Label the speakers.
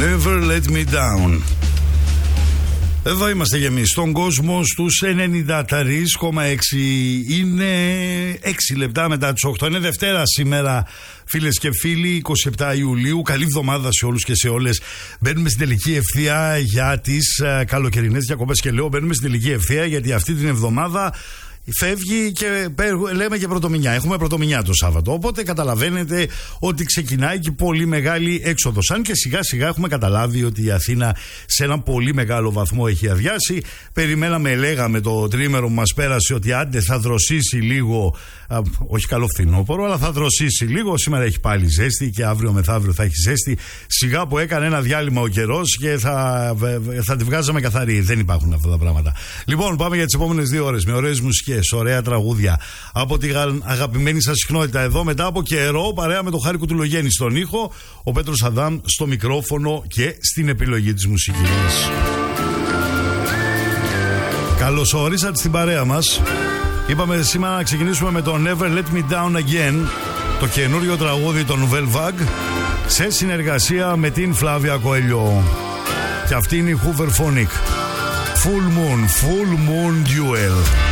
Speaker 1: Never Let Me Down. Εδώ είμαστε και εμείς στον κόσμο στους 93,6. Είναι 6 λεπτά μετά τις 8. Είναι Δευτέρα σήμερα, φίλες και φίλοι, 27 Ιουλίου. Καλή εβδομάδα σε όλους και σε όλες. Μπαίνουμε στην τελική ευθεία για τις καλοκαιρινές διακοπές και λέω μπαίνουμε στην τελική ευθεία γιατί αυτή την εβδομάδα φεύγει και λέμε και πρωτομηνιά. Έχουμε πρωτομηνιά το Σάββατο. Οπότε καταλαβαίνετε ότι ξεκινάει και πολύ μεγάλη έξοδος. Αν και σιγά σιγά έχουμε καταλάβει ότι η Αθήνα σε έναν πολύ μεγάλο βαθμό έχει αδειάσει. Περιμέναμε, λέγαμε το τρίμερο που μας πέρασε ότι άντε θα δροσίσει λίγο. Όχι καλό φθινόπωρο, αλλά θα δροσίσει λίγο. Σήμερα έχει πάλι ζέστη και αύριο μεθαύριο θα έχει ζέστη. Σιγά που έκανε ένα διάλειμμα ο καιρός και θα τη βγάζαμε καθαρή. Δεν υπάρχουν αυτά τα πράγματα. Λοιπόν, πάμε για τις επόμενες 2 ώρες με ωραίες μουσικές, ωραία τραγούδια από την αγαπημένη σας συχνότητα. Εδώ μετά από καιρό, παρέα με το Χάρη Κουτουλογέννη στον ήχο, ο Πέτρος Αδάμ στο μικρόφωνο και στην επιλογή της μουσικής. Καλώς ορίσατε στην παρέα μας. Είπαμε σήμερα να ξεκινήσουμε με το Never Let Me Down Again, το καινούριο τραγούδι των Velvag, σε συνεργασία με την Φλάβια Κοέλιο. Και αυτή είναι η Hooverphonic. Full Moon Duel.